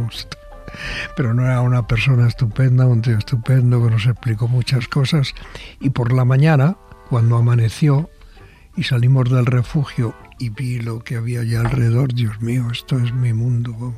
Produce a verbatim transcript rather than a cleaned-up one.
Faust. Pero no era una persona estupenda, un tío estupendo que nos explicó muchas cosas. Y por la mañana, cuando amaneció y salimos del refugio y vi lo que había allá alrededor, Dios mío, esto es mi mundo.